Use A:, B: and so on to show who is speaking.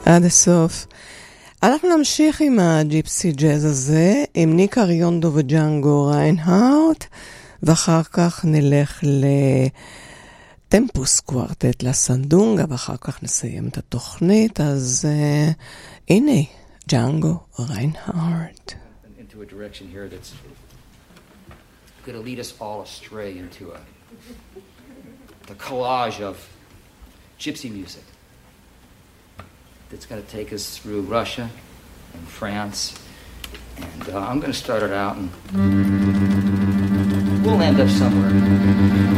A: עד הסוף. אנחנו נמשיך עם הג'יפסי ג'אז הזה, עם ניק אריונדו וג'אנגו ריינהארט, ואחר כך נלך לטמפוס קוורטט לסנדונגה, ואחר כך נסיים את התוכנית. אז הנה, ג'אנגו ריינהארט.
B: Into a direction here that's going to lead us all astray into the collage of gypsy music that's going to take us through Russia and France. And I'm going to start it out and we'll end up somewhere.